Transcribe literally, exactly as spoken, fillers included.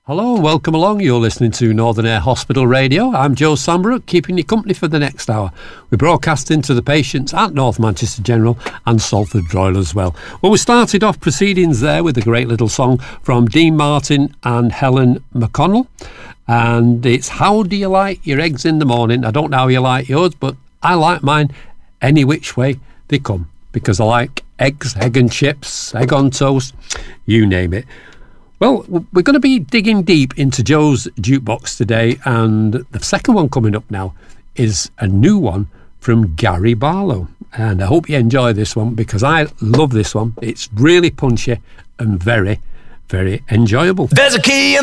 Hello and welcome along. You're listening to Northern Air Hospital Radio. I'm Joe Sambrook, keeping you company for the next hour. We're broadcasting to the patients at North Manchester General and Salford Royal as well. Well, we started off proceedings there with a great little song from Dean Martin and Helen McConnell. And it's How Do You Like Your Eggs in the Morning? I don't know how you like yours, but I like mine any which way they come. Because I like eggs, egg and chips, egg on toast, you name it. Well, we're going to be digging deep into Joe's jukebox today, and the second one coming up now is a new one from Gary Barlow. And I hope you enjoy this one because I love this one. It's really punchy and very, very enjoyable. There's a key in